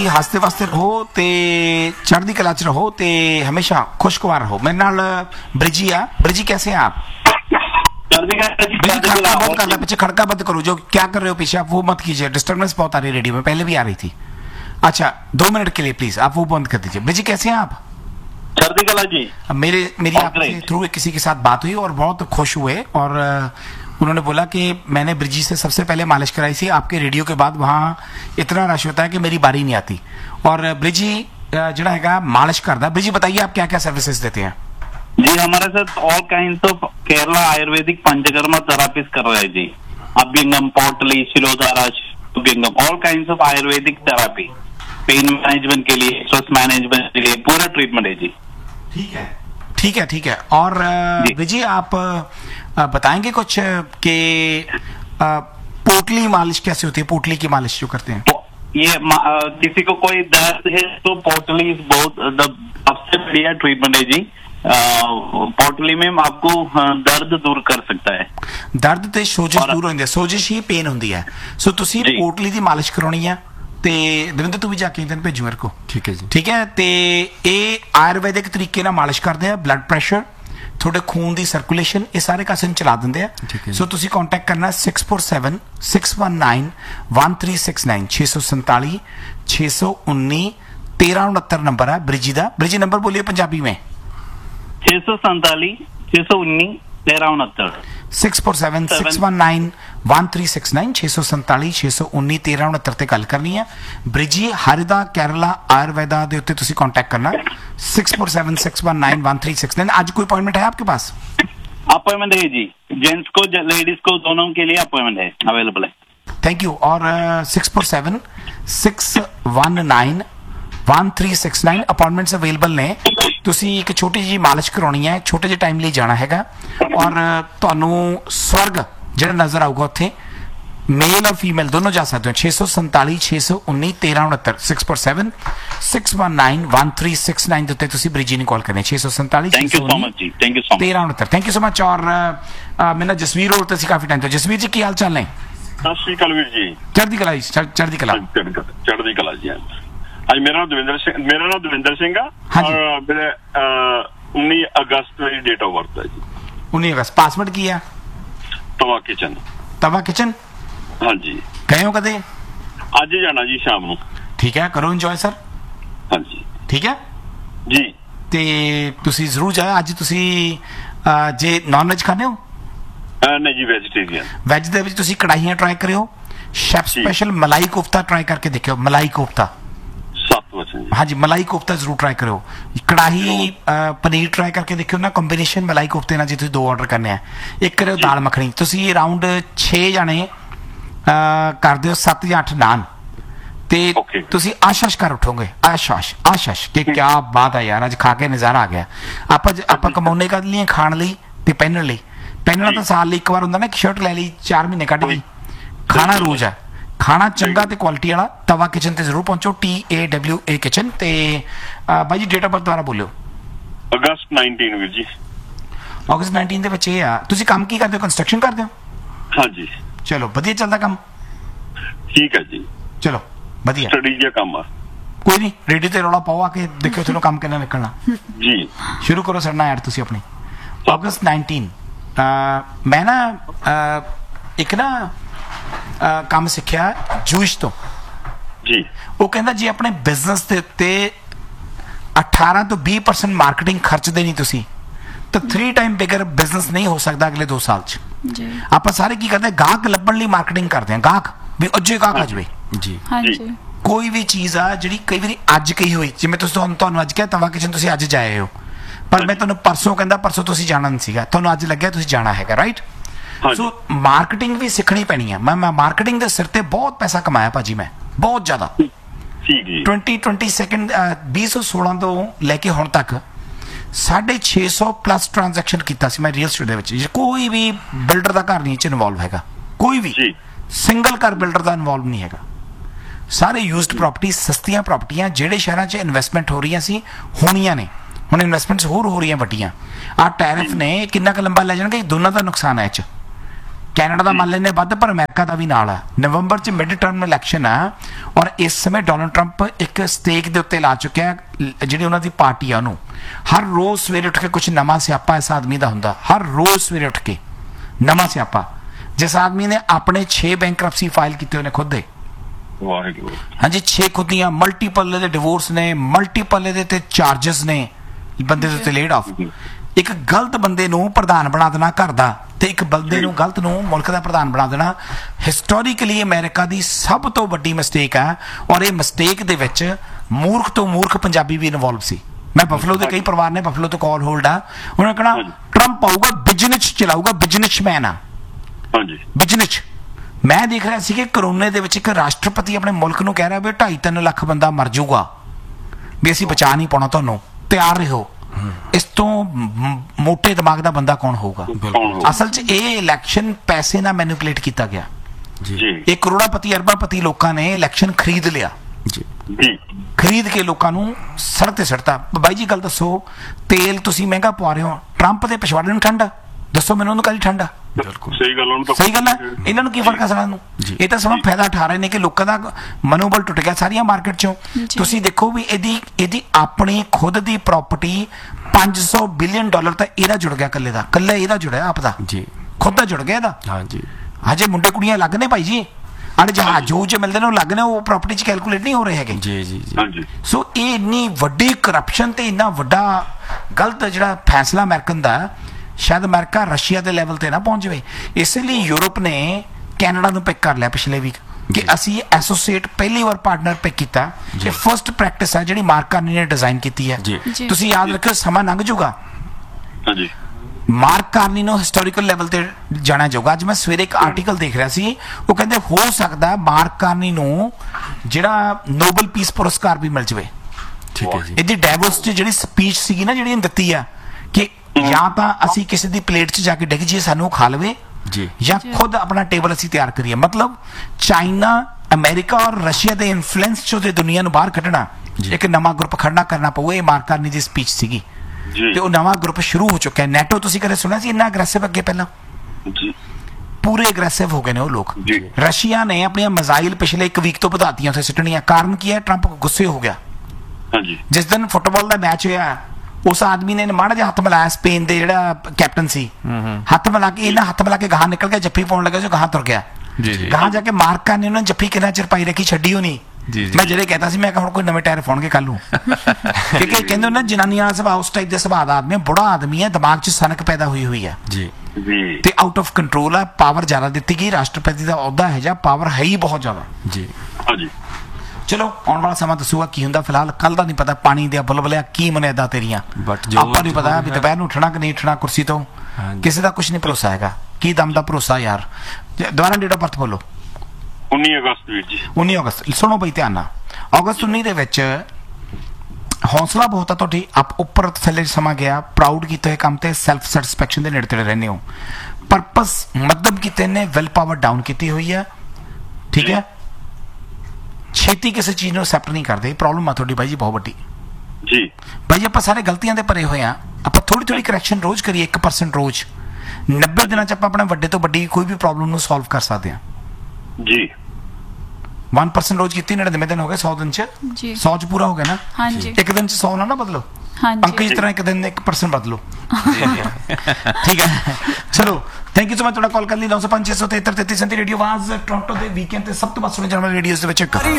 ਹੱਸਦੇ ਵਸਦੇ ਰਹੋ ਤੇ ਚੜ੍ਹਦੀ ਕਲਾ ਚ ਰਹੋ ਤੇ ਹਮੇਸ਼ਾ ਖੁਸ਼ਗਵਾਰ ਰਹੋ। ਮੇਰੇ ਨਾਲ ब्रिजी आ। ब्रिजी कैसे हैं आप? खड़का बहुत कर रहा है पीछे, खड़का बंद करो। जो क्या कर रहे हो पीछे आप वो मत कीजिए, डिस्टर्बेंस बहुत आ रही है रेडियो में, पहले भी आ रही थी। अच्छा 2 मिनट के लिए प्लीज आप वो बंद कर दीजिए। ब्रिजी कैसे हैं आप? चढ़ती कला जी। मेरी आपके थ्रू किसी के साथ बात हुई और बहुत खुश हुए और उन्होंने बोला कि मैंने ब्रिजी से सबसे पहले मालिश कराई थी, आपके रेडियो के बाद वहाँ इतना रश होता है कि मेरी बारी नहीं आती। और ब्रिजी जड़ा है मालिश करता। ब्रिजी बताइए आप क्या क्या सर्विसेज देते हैं? जी हमारे साथ all kind of Kerala Ayurvedic panchakarma therapies कर रहे हैं जी। अभ्यंगम, पोटली, शिरोधारा, अभ्यंगम, all kind of Ayurvedic therapy, pain management के लिए, स्ट्रेस मैनेजमेंट के लिए पूरा ट्रीटमेंट है जी। ठीक है ठीक है ठीक है। और ब्रिजी आप बताएंगे कुछ कि पोटली मालिश कैसे होती है? पोटली की मालिश जो करते हैं ये किसी को कोई दर्द है तो पोटली बहुत सबसे बढ़िया ट्रीटमेंट है जी। पोटली में आपको दर्द दूर कर सकता है। दर्द ਤੇ ਸੋਜਸ਼ ਦੂਰ ਹੁੰਦੀ ਹੈ, ਸੋਜਸ਼ ਹੀ ਪੇਨ ਹੁੰਦੀ ਹੈ। ਸੋ ਤੁਸੀਂ ਪੋਟਲੀ ਦੀ ਮਾਲਿਸ਼ ਕਰਾਉਣੀ ਹੈ ਤੇ ਦਵਿੰਦਰ ਤੂੰ ਵੀ ਜਾ ਕੇ ਦਿਨ ਭੇਜੂ ਮੇਰੇ ਕੋ। ਠੀਕ ਹੈ ਜੀ। ਠੀਕ ਹੈ ਤੇ ਇਹ ਆਯੁਰਵੈਦਿਕ ਤਰੀਕੇ ਨਾਲ ਮਾਲਿਸ਼ ਕਰਦੇ ਆ। ਬਲੱਡ ਪ੍ਰੈਸ਼ਰ, ਤੁਹਾਡੇ ਖੂਨ ਦੀ ਸਰਕੂਲੇਸ਼ਨ, ਇਹ ਸਾਰੇ ਕਾਸੇ ਚਲਾ ਦਿੰਦੇ ਆ। ਸੋ ਤੁਸੀਂ ਕੰਟੈਕਟ ਕਰਨਾ 647 619 1369 647 619 1369 ਨੰਬਰ ਹੈ ब्रिजी ਦਾ। ब्रिजी नंबर बोलिए पंजाबी में। 647 619 1369 647 619 1369 647 619 1369 ਤੇ ਗੱਲ ਕਰਨੀ ਹੈ। ब्रिजी हरिदा केरला आयुर्वेदा ਦੇ ਉੱਤੇ ਤੁਸੀਂ ਕੰਟੈਕਟ ਕਰਨਾ 647 619 1369। आज कोई अपॉइंटमेंट है आपके पास? अपॉइंटमेंट है जी, जेंट्स को लेडीज को दोनों के लिए अपॉइंटमेंट है, अवेलेबल है। Thank you. और 647 619 1369 अपॉइंटमेंट्स अवेलेबल ने। ਤੁਸੀਂ ਇੱਕ ਛੋਟੀ ਜਿਹੀ ਮਾਲਿਸ਼ ਕਰਾਉਣੀ ਹੈ, ਛੋਟੇ ਜਿਹੇ ਟਾਈਮ ਲਈ ਜਾਣਾ ਹੈਗਾ ਔਰ ਤੁਹਾਨੂੰ ਸਵਰਗ ਜਿਹੜਾ ਨਜ਼ਰ ਆਊਗਾ ਉੱਥੇ। ਮੇਲ ਔਰ ਫੀਮੇਲ ਦੋਨੋਂ ਜਾ ਸਕਦੇ ਹੋ। 647 619 1369 647 619 1369 ਦੇ ਉੱਤੇ ਤੁਸੀਂ ਬ੍ਰਿਜੀ ਨੂੰ ਕਾਲ ਕਰਨੀ 647 thank you so much ji, thank you so much 1369। Thank you so much. और मेरा नाम जसवीर और ਤੁਸੀਂ ਕਾਫੀ ਟਾਈਮ ਤੋਂ। ਜਸਵੀਰ ਜੀ ਕੀ ਹਾਲ ਚਾਲ ਨੇ? ਸਤਿ ਸ਼੍ਰੀ ਅਕਾਲ ਵੀਰ ਜੀ। ਚੜ੍ਹਦੀ ਕਲਾ ਜੀ, ਚੜ੍ਹਦੀ ਕਲਾ। ਚੜ੍ਹਦੀ ਕਲਾ ਜੀ। ਅੱਜ ਮੇਰਾ ਨਾਮ ਦਵਿੰਦਰ ਸਿੰਘ ਆ ਔਰ ਮੇਰੇ 19 ਅਗਸਤ ਮੇਰੀ ਡੇਟ ਆਫ ਬਰਥ ਹੈ ਜੀ। 19 ਅਗਸਤ। ਪਾਸਵਰਡ ਕੀ ਹੈ? ਤਵਾ ਕਿਚਨ। ਤਵਾ ਕਿਚਨ। ਹਾਂਜੀ। ਗਏ ਹੋ ਕਦੇ? ਅੱਜ ਜਾਣਾ ਜੀ ਸ਼ਾਮ ਨੂੰ। ਠੀਕ ਹੈ, ਕਰੋ ਇੰਜੋਏ ਸਰ। ਹਾਂਜੀ ਠੀਕ ਹੈ ਜੀ। ਤੇ ਤੁਸੀਂ ਜ਼ਰੂਰ ਜਾਓ। ਅੱਜ ਤੁਸੀਂ ਜੇ ਨਾਨ ਵੈਜ ਖਾਂਦੇ ਹੋ? ਨਹੀਂ ਜੀ, ਵੈਜੀਟੇਰੀਅਨ। ਵੈਜ ਦੇ ਵਿੱਚ ਤੁਸੀਂ ਕੜਾਹੀਆਂ ਟਰਾਈ ਕਰਿਓ। Chef special malai kofta try ਕਰਕੇ ਦੇਖਿਓ। ਮਲਾਈ ਕੋਫਤਾ। हाँ जी, मलाई कोफ्ता जरूर ट्राई करो। कड़ाही पनीर ट्राई करके देखियो ना, कंबीनेशन मलाई कोफ्ते ना। जी तुसीं 2 ऑर्डर करने हैं। एक करो दाल मखनी। तुसीं अराउंड 6 जाने कर दिओ 7 ਜਾਂ 8 नान ते तुसीं आश कर उठोगे। आश कि क्या बात है यार, अज खा के नज़ारा आ गया। आपां कमाउने कद लिए खाण लई ते पहनण लई। पहनना तो साल ਲਈ ਇੱਕ ਵਾਰ ਹੁੰਦਾ ਨਾ, ਇੱਕ ਸ਼ਰਟ ਲੈ ਲਈ 4 ਮਹੀਨੇ ਕੱਢ ਲਈ। ਖਾਣਾ ਰੋਜ਼ ਹੈ। ਖਾਣਾ ਚੰਗਾ ਤੇ ਕੁਆਲਿਟੀ ਵਾਲਾ ਤਵਾ ਕਿਚਨ ਤੇ ਜ਼ਰੂਰ ਪਹੁੰਚੋ। TAWA kitchen. ਤੇ ਬਾਈ ਜੀ ਡੇਟ ਆਫ ਬਰਥ ਦੁਆਰਾ ਬੋਲਿਓ। ਅਗਸਤ 19 ਵੀਰ ਜੀ। ਅਗਸਤ 19 ਦੇ ਵਿੱਚ ਇਹ ਆ। ਤੁਸੀਂ ਕੰਮ ਕੀ ਕਰਦੇ ਹੋ? ਕੰਸਟਰਕਸ਼ਨ ਕਰਦੇ ਹੋ? ਹਾਂਜੀ। ਚਲੋ ਵਧੀਆ ਚੱਲਦਾ ਕੰਮ? ਠੀਕ ਹੈ ਜੀ। ਚਲੋ ਵਧੀਆ। ਸਟੱਡੀ ਜਿਹਾ ਕੰਮ ਆ। ਕੋਈ ਨਹੀਂ, ਰੇਡੀਓ ਤੇ ਰੌਲਾ ਪਾਓ ਆ ਕੇ ਦੇਖਿਓ ਤੁਹਾਨੂੰ ਕੰਮ ਕਿੰਨਾ ਨਿਕਲਣਾ ਜੀ। ਸ਼ੁਰੂ ਕਰੋ ਸਰਨਾ ਐਡ ਤੁਸੀਂ ਆਪਣੀ। ਅਗਸਤ 19 ਮੈਂ ਨਾ ਇੱਕ ਨਾ ਕੰਮ ਸਿੱਖਿਆ ਜੂਸ਼ ਤੋਂ ਜੀ। ਉਹ ਕਹਿੰਦਾ ਜੀ ਆਪਣੇ ਬਿਜ਼ਨਸ ਦੇ ਉੱਤੇ 18 ਤੋਂ 20% ਮਾਰਕੀਟਿੰਗ ਖਰਚਦੇ ਨਹੀਂ ਤੁਸੀਂ ਤਾਂ 3 ਟਾਈਮ ਬਿਗਰ ਬਿਜ਼ਨਸ ਨਹੀਂ ਹੋ ਸਕਦਾ ਅਗਲੇ 2 ਸਾਲ 'ਚ। ਜੀ ਆਪਾਂ ਸਾਰੇ ਕੀ ਕਰਦੇ? ਗਾਹਕ ਲੱਭਣ ਲਈ ਮਾਰਕੀਟਿੰਗ ਕਰਦੇ ਹਾਂ। ਗਾਹਕ ਵੀ ਅੱਜੇ ਗਾਹਕ ਆ ਜਾਵੇ ਜੀ। ਹਾਂਜੀ। ਕੋਈ ਵੀ ਚੀਜ਼ ਆ ਜਿਹੜੀ ਕਈ ਵਾਰੀ ਅੱਜ ਕਹੀ ਹੋਈ, ਜਿਵੇਂ ਤੁਸੀਂ ਤੁਹਾਨੂੰ ਅੱਜ ਕਿਹਾ ਤਵਾ ਕਿਚਨ ਤੁਸੀਂ ਅੱਜ ਜਾਏ ਹੋ, ਪਰ ਮੈਂ ਤੁਹਾਨੂੰ ਪਰਸੋਂ ਕਹਿੰਦਾ ਪਰਸੋਂ ਤੁਸੀਂ ਜਾਣਾ ਨਹੀਂ ਸੀਗਾ, ਤੁਹਾਨੂੰ ਅੱਜ ਲੱਗਿਆ ਤੁਸੀਂ ਜਾਣਾ ਹੈਗਾ, ਰਾਈਟ? ਸੋ ਮਾਰਕੀਟਿੰਗ ਵੀ ਸਿੱਖਣੀ ਪੈਣੀ ਹੈ। ਮੈਂ ਮਾਰਕੀਟਿੰਗ ਦੇ ਸਿਰ ਤੇ ਬਹੁਤ ਪੈਸਾ ਕਮਾਇਆ ਭਾਜੀ, ਮੈਂ ਬਹੁਤ ਜ਼ਿਆਦਾ। 2016 ਤੋਂ ਲੈ ਕੇ ਹੁਣ ਤੱਕ 650 ਪਲੱਸ ਟ੍ਰਾਂਜੈਕਸ਼ਨ ਕੀਤਾ ਸੀ ਮੈਂ ਰੀਅਲ ਸਟੇਟ ਦੇ ਵਿੱਚ। ਕੋਈ ਵੀ ਬਿਲਡਰ ਦਾ ਘਰ ਨਹੀਂ ਚ ਇਨਵੋਲਵ ਹੈਗਾ, ਕੋਈ ਵੀ ਸਿੰਗਲ ਘਰ ਬਿਲਡਰ ਦਾ ਇਨਵੋਲਵ ਨਹੀਂ ਹੈਗਾ। ਸਾਰੇ ਯੂਜ਼ਡ ਪ੍ਰਾਪਰਟੀ, ਸਸਤੀਆਂ ਪ੍ਰਾਪਰਟੀਆਂ ਜਿਹੜੇ ਸ਼ਹਿਰਾਂ 'ਚ ਇਨਵੈਸਟਮੈਂਟ ਹੋ ਰਹੀਆਂ ਸੀ, ਹੋਣੀਆਂ ਨੇ ਹੁਣ ਇਨਵੈਸਟਮੈਂਟਸ ਹੋਰ ਹੋ ਰਹੀਆਂ ਵੱਡੀਆਂ। ਆਹ ਟੈਰਿਫ ਨੇ ਕਿੰਨਾ ਕੁ ਲੰਬਾ ਲੈ ਜਾਣਗੇ? ਦੋਨਾਂ ਦਾ ਨੁਕਸਾਨ ਹੈ ਇਹ 'ਚ। ਕੈਨੇਡਾ ਦਾ ਮੰਨ ਲੈਂਦੇ ਵੱਧ, ਪਰ ਅਮਰੀਕਾ ਦਾ ਵੀ ਨਾਲ ਹੈ। ਨਵੰਬਰ 'ਚ ਮਿਡ ਟਰਮ ਇਲੈਕਸ਼ਨ ਹੈ ਔਰ ਇਸ ਸਮੇਂ ਡੋਨਲਡ ਟਰੰਪ ਇੱਕ ਸਟੇਕ ਦੇ ਉੱਤੇ ਲਾ ਚੁੱਕਿਆ ਜਿਹੜੀ ਉਹਨਾਂ ਦੀ ਪਾਰਟੀ ਆ ਉਹਨੂੰ। ਹਰ ਰੋਜ਼ ਸਵੇਰੇ ਉੱਠ ਕੇ ਕੁਝ ਨਵਾਂ ਸਿਆਪਾ ਇਸ ਆਦਮੀ ਦਾ ਹੁੰਦਾ, ਹਰ ਰੋਜ਼ ਸਵੇਰੇ ਉੱਠ ਕੇ ਨਵਾਂ ਸਿਆਪਾ। ਜਿਸ ਆਦਮੀ ਨੇ ਆਪਣੇ 6 ਬੈਂਕਰਪਸੀ ਫਾਈਲ ਕੀਤੇ ਹੋਏ ਨੇ ਖੁਦ ਦੇ, ਵਾਹਿਗੁਰੂ, ਹਾਂਜੀ 6 ਖੁਦ ਦੀਆਂ, ਮਲਟੀਪਲ ਦੇ ਡਿਵੋਰਸ ਨੇ, ਮਲਟੀਪਲ ਇਹਦੇ ਤੇ ਚਾਰजेस ਨੇ ਬੰਦੇ ਦੇ ਉੱਤੇ ਲੇਡ ਆਫ। ਇੱਕ ਗਲਤ ਬੰਦੇ ਨੂੰ ਪ੍ਰਧਾਨ ਬਣਾ ਦੇਣਾ ਘਰ ਦਾ, ਤੇ ਇੱਕ ਬੰਦੇ ਨੂੰ ਗਲਤ ਨੂੰ ਮੁਲਕ ਦਾ ਪ੍ਰਧਾਨ ਬਣਾ ਦੇਣਾ ਹਿਸਟੋਰੀਕਲੀ ਅਮਰੀਕਾ ਦੀ ਸਭ ਤੋਂ ਵੱਡੀ ਮਿਸਟੇਕ ਹੈ। ਔਰ ਇਹ ਮਿਸਟੇਕ ਦੇ ਵਿੱਚ ਮੂਰਖ ਤੋਂ ਮੂਰਖ ਪੰਜਾਬੀ ਵੀ ਇਨਵੋਲਵ ਸੀ। ਮੈਂ ਬਫਲੋ ਦੇ ਕਈ ਪਰਿਵਾਰ ਨੇ ਬਫਲੋ ਤੋਂ ਕਾਲ ਹੋਲਡ ਆ, ਉਹਨਾਂ ਨੇ ਕਹਿਣਾ ਟਰੰਪ ਆਊਗਾ ਬਿਜ਼ਨਸ ਚਲਾਊਗਾ, ਬਿਜ਼ਨਸਮੈਨ ਆ, ਬਿਜ਼ਨਸ। ਮੈਂ ਦੇਖ ਰਿਹਾ ਸੀ ਕਿ ਕਰੋਨੇ ਦੇ ਵਿੱਚ ਇੱਕ ਰਾਸ਼ਟਰਪਤੀ ਆਪਣੇ ਮੁਲਕ ਨੂੰ ਕਹਿ ਰਿਹਾ ਵੀ 2.5-3 ਲੱਖ ਬੰਦਾ ਮਰ ਜਾਊਗਾ, ਵੀ ਅਸੀਂ ਬਚਾ ਨਹੀਂ ਪਾਉਣਾ, ਤੁਹਾਨੂੰ ਤਿਆਰ ਰਹੋ। ਇਸ ਤੋਂ ਮੋਟੇ ਦਿਮਾਗ ਦਾ ਬੰਦਾ ਕੌਣ ਹੋਊਗਾ? ਅਸਲ 'ਚ ਇਹ ਇਲੈਕਸ਼ਨ ਪੈਸੇ ਨਾਲ ਮੈਨੀਪੂਲੇਟ ਕੀਤਾ ਗਿਆ। ਇਹ ਕਰੋੜਾਪਤੀ ਅਰਬਾਪਤੀ ਲੋਕਾਂ ਨੇ ਇਲੈਕਸ਼ਨ ਖਰੀਦ ਲਿਆ, ਖਰੀਦ ਕੇ ਲੋਕਾਂ ਨੂੰ ਸੜਕ ਤੇ ਸੜਤਾ। ਬਾਈ ਜੀ ਗੱਲ ਦੱਸੋ, ਤੇਲ ਤੁਸੀਂ ਮਹਿੰਗਾ ਪਵਾ ਰਹੇ ਹੋ, ਟਰੰਪ ਦੇ ਪਿਛਵਾੜੇ ਨੂੰ ਠੰਡਾ ਦੱਸੋ ਮੈਨੂੰ, ਉਹਨੂੰ ਕਾਹਦੀ ਠੰਡਾ? ਸਹੀ ਗੱਲ ਹੈ। ਇਹਨਾਂ ਨੂੰ ਕੀ ਫਰਕ ਹੈ ਸਾਰਿਆਂ ਨੂੰ? ਇਹ ਤਾਂ ਸਮਾਂ ਫਾਇਦਾ ਉਠਾ ਰਹੇ ਨੇ ਕਿ ਲੋਕਾਂ ਦਾ ਮਨੋਬਲ ਟੁੱਟ ਗਿਆ ਸਾਰੀਆਂ ਮਾਰਕੀਟ ਚੋਂ। ਤੁਸੀਂ ਦੇਖੋ ਵੀ ਇਹਦੀ ਆਪਣੀ ਖੁਦ ਦੀ ਪ੍ਰਾਪਰਟੀ $500 ਬਿਲੀਅਨ ਤਾਂ ਇਹਦਾ ਜੁੜ ਗਿਆ, ਕੱਲੇ ਦਾ, ਕੱਲਾ ਇਹਦਾ ਜੁੜਿਆ ਆਪ ਦਾ, ਖੁਦ ਦਾ ਜੁੜ ਗਿਆ ਇਹਦਾ। ਹਜੇ ਮੁੰਡੇ ਕੁੜੀਆਂ ਲੱਗ ਨੇ ਭਾਈ ਜੀ, ਅਣ ਜਹਾਜ਼ ਜੋ ਚ ਮਿਲਦੇ ਨੇ ਉਹ ਲੱਗ ਨੇ, ਉਹ ਪ੍ਰਾਪਰਟੀ ਚ ਕੈਲਕੂਲੇਟ ਨਹੀਂ ਹੋ ਰਹੇ ਹੈਗੇ। ਸੋ ਇਹ ਇੰਨੀ ਵੱਡੀ ਕਰਪਸ਼ਨ ਤੇ ਇੰਨਾ ਵੱਡਾ ਗਲਤ ਜਿਹੜਾ ਫੈਸਲਾ ਅਮਰੀਕਨ ਦਾ, ਸ਼ਾਇਦ ਅਮਰੀਕਾ ਰਸ਼ੀਆ ਦੇ ਲੈਵਲ ਤੇ ਨਾ ਪਹੁੰਚ ਜਾਵੇ। ਇਸੇ ਲਈ ਯੂਰਪ ਨੇ ਕੈਨੇਡਾ ਨੂੰ ਪਿਕ ਕਰ ਲਿਆ ਪਿਛਲੇ ਵੀਕ ਕਿ ਅਸੀਂ ਐਸੋਸੀਏਟ ਪਹਿਲੀ ਵਾਰ ਪਾਰਟਨਰ ਪਿਕ ਕੀਤਾ। ਇਹ ਫਸਟ ਪ੍ਰੈਕਟਿਸ ਹੈ ਜਿਹੜੀ ਮਾਰਕ ਕਾਰਨੀ ਨੇ ਡਿਜ਼ਾਈਨ ਕੀਤੀ ਹੈ। ਤੁਸੀਂ ਯਾਦ ਰੱਖੋ, ਸਮਾਂ ਲੰਘ ਜਾਊਗਾ, ਮਾਰਕ ਕਾਰਨੀ ਨੂੰ ਹਿਸਟੋਰੀਕਲ ਲੈਵਲ ਤੇ ਜਾਣਿਆ ਜਾਊਗਾ। ਅੱਜ ਮੈਂ ਸਵੇਰੇ ਇੱਕ ਆਰਟੀਕਲ ਦੇਖ ਰਿਹਾ ਸੀ, ਉਹ ਕਹਿੰਦੇ ਹੋ ਸਕਦਾ ਮਾਰਕ ਕਾਰਨੀ ਨੂੰ ਜਿਹੜਾ ਨੋਬਲ ਪੀਸ ਪੁਰਸਕਾਰ ਵੀ ਮਿਲ ਜਾਵੇ। ਇਹਦੀ ਡੈਵੋਸ 'ਚ ਜਿਹੜੀ ਸਪੀਚ ਸੀਗੀ ਨਾ, ਜਿਹੜੀ ਦਿੱਤੀ ਆ ਕਿ ਜਾਂ ਤਾਂ ਅਸੀਂ ਕਿਸੇ ਦੀ ਪਲੇਟ 'ਚ ਜਾ ਕੇ ਡਿੱਗ ਜਾਈਏ, ਸਾਨੂੰ ਖਾ ਲਵੇ, ਜਾਂ ਖੁਦ ਆਪਣਾ ਟੇਬਲ ਅਸੀਂ ਤਿਆਰ ਕਰੀਏ। ਮਤਲਬ ਚਾਈਨਾ, ਅਮਰੀਕਾ ਔਰ ਰਸ਼ੀਆ ਦੇ ਇਨਫਲੂਐਂਸ 'ਚੋਂ ਤੇ ਦੁਨੀਆ ਨੂੰ ਬਾਹਰ ਕੱਢਣਾ, ਇੱਕ ਨਵਾਂ ਗਰੁੱਪ ਖੜਨਾ ਕਰਨਾ ਪਊਗਾ। ਇਹ ਮਾਰਕ ਕਾਰਨੀ ਦੀ ਸਪੀਚ ਸੀਗੀ ਤੇ ਉਹ ਨਵਾਂ ਗਰੁੱਪ ਸ਼ੁਰੂ ਹੋ ਚੁੱਕਿਆ। ਨੈਟੋ ਤੁਸੀਂ ਕਦੇ ਸੁਣਿਆ ਸੀ ਇੰਨਾ ਅਗਰੈਸਿਵ? ਅੱਗੇ ਪਹਿਲਾਂ ਪੂਰੇ ਅਗਰੈਸਿਵ ਹੋ ਗਏ ਨੇ ਉਹ ਲੋਕ। ਰਸ਼ੀਆ ਨੇ ਆਪਣੀਆਂ ਮਿਜ਼ਾਈਲ ਪਿਛਲੇ 1 ਵੀਕ ਤੋਂ ਵਧਾਤੀਆਂ ਉੱਥੇ ਸਿੱਟਣੀਆਂ। ਕਾਰਨ ਕੀ ਹੈ? ਟਰੰਪ ਗੁੱਸੇ ਹੋ ਗਿਆ। ਜਿਸ ਦਿਨ ਫੁੱਟਬਾਲ ਦਾ ਮੈਚ ਹੋਇਆ, ਉਸ ਆਦਮੀ ਨੇ ਮਾੜਾ ਜਿਹਾ ਹੱਥ ਮਿਲਾਇਆ, ਸਪੇਨ ਦੇ ਜਿਹੜਾ ਕੈਪਟਨ ਸੀ, ਹੱਥ ਮਿਲਾ ਕੇ ਇਹਨਾਂ ਹੱਥ ਮਿਲਾ ਕੇ ਗਾਹਾਂ ਨਿਕਲ ਗਿਆ, ਜੱਫੀ ਪਾਉਣ ਲੱਗਾ, ਜੋ ਗਾਹਾਂ ਤੁਰ ਗਿਆ। ਗਾਹਾਂ ਜਾ ਕੇ ਮਾਰਕ ਕਾਰਨੀ ਉਹਨਾਂ ਨੇ ਜੱਫੀ ਕਿੰਨਾ ਚਿਰ ਪਾਈ ਰੱਖੀ, ਛੱਡੀ ਉਹ ਨਹੀਂ। ਮੈਂ ਜਿਹੜੇ ਕਹਿੰਦਾ ਸੀ, ਮੈਂ ਕਿਹਾ ਹੁਣ ਕੋਈ ਨਵੇਂ ਟਾਇਰ ਪਾਉਣਗੇ ਕੱਲ ਨੂੰ, ਕਿਉਂਕਿ ਕਹਿੰਦੇ ਨਾ ਜਨਾਨੀਆਂ ਦਾ ਸੁਭਾਅ ਉਸ ਟਾਈਪ ਦੇ ਸੁਭਾਅ ਦਾ ਆਦਮੀ, ਬੁੜਾ ਆਦਮੀ ਹੈ, ਦਿਮਾਗ 'ਚ ਸਨਕ ਪੈਦਾ ਹੋਈ ਹੈ ਤੇ ਆਊਟ ਆਫ ਕੰਟਰੋਲ ਹੈ। ਪਾਵਰ ਜ਼ਿਆਦਾ ਦਿੱਤੀ ਗਈ, ਰਾਸ਼ਟਰਪਤੀ ਦਾ ਅਹੁਦਾ ਹੈ ਜਾਂ ਪਾਵਰ ਹੈ ਹੀ ਬਹੁਤ ਜ਼ਿਆਦਾ। ਚਲੋ ਆਉਣ ਵਾਲਾ ਸਮਾਂ ਦੱਸੂਗਾ ਕੀ ਹੁੰਦਾ। ਫਿਲਹਾਲ ਕੱਲ ਦਾ ਨਹੀਂ ਪਤਾ, ਪਾਣੀ ਦੇ ਬੁਲਬੁਲਿਆ ਕੀ ਮਨਿਆਦਾ ਤੇਰੀਆਂ, ਆਪਾਂ ਨੂੰ ਪਤਾ ਵੀ ਦੁਪਹਿਰ ਨੂੰ ਉੱਠਣਾ ਕਿ ਨਹੀਂ ਉੱਠਣਾ ਕੁਰਸੀ ਤੋਂ, ਕਿਸੇ ਦਾ ਕੁਝ ਨਹੀਂ ਭਰੋਸਾ ਹੈਗਾ। ਕੀ ਦਮ ਦਾ ਭਰੋਸਾ ਯਾਰ? ਦੁਬਾਰਾ ਡੇਟ ਆਫ ਬਰਥ ਬੋਲੋ। 19 ਅਗਸਤ ਵੀਰ ਜੀ। 19 ਅਗਸਤ। ਸੁਣੋ ਬਈ ਧਿਆਨ ਨਾਲ, ਅਗਸਤ 19 ਦੇ ਵਿੱਚ ਹੌਸਲਾ ਬਹੁਤ ਆ ਤੁਹਾਡੀ, ਉੱਪਰ ਥੱਲੇ ਸਮਾਂ ਗਿਆ, ਪ੍ਰਾਊਡ ਕੀਤਾ ਹੋਏ ਕੰਮ ਤੇ, ਸੈਲਫ ਸੈਟਿਸਫੈਕਸ਼ਨ ਦੇ ਨੇੜੇ ਤੇੜੇ ਰਹਿੰਦੇ ਹੋ, ਪਰਪਸ ਮੱਧਮ ਕੀਤੇ ਨੇ, ਵਿਲ ਪਾਵਰ ਡਾਊਨ ਕੀਤੀ ਹੋਈ ਹੈ, ਠੀਕ ਹੈ। ਛੇਤੀ ਕਿਸੇ ਚੀਜ਼ ਨੂੰ ਐਕਸੈਪਟ ਨਹੀਂ ਕਰਦੇ, ਪ੍ਰੋਬਲਮ ਆ ਤੁਹਾਡੀ ਬਾਈ ਜੀ ਬਹੁਤ ਵੱਡੀ ਜੀ। ਬਾਈ ਜੀ ਆਪਾਂ ਸਾਰੇ ਗਲਤੀਆਂ ਦੇ ਭਰੇ ਹੋਏ ਆ, ਆਪਾਂ ਥੋੜੀ ਥੋੜੀ ਕਰੈਕਸ਼ਨ ਰੋਜ਼ ਕਰੀਏ, 1% ਰੋਜ਼। 90 ਦਿਨਾਂ 'ਚ ਆਪਾਂ ਆਪਣੇ ਵੱਡੇ ਤੋਂ ਵੱਡੀ ਕੋਈ ਵੀ ਪ੍ਰੋਬਲਮ ਨੂੰ ਸੋਲਵ ਕਰ ਸਕਦੇ ਹਾਂ ਜੀ। 1% ਰੋਜ਼ ਕੀਤੀ, 99 ਦਿਨ ਹੋ ਗਏ, 100 ਦਿਨ 'ਚ 100 'ਚ ਪੂਰਾ ਹੋ ਗਿਆ ਨਾ। ਇੱਕ ਦਿਨ 'ਚ 100 ਨਾ ਬਦਲੋ, ਅੰਕ ਇਸ ਤਰ੍ਹਾਂ ਇੱਕ ਦਿਨ 1% ਬਦਲੋ, ਠੀਕ ਹੈ। ਚਲੋ ਥੈਂਕ ਯੂ ਸੋ ਮਚ ਤੁਹਾਡਾ ਕਾਲ ਕਰਨ ਲਈ। 905 673 33 37 ਰੇਡੀਓ ਆਵਾਜ਼ ਟੋਰਾਂਟੋ ਦੇ ਵੀਕਐਂਡ ਤੇ ਸਭ ਤੋਂ ਵੱਧ ਸੁਣੇ ਜਾਣ ਵਾਲੇ ਰੇਡੀਓਜ਼ ਦੇ ਵਿੱਚ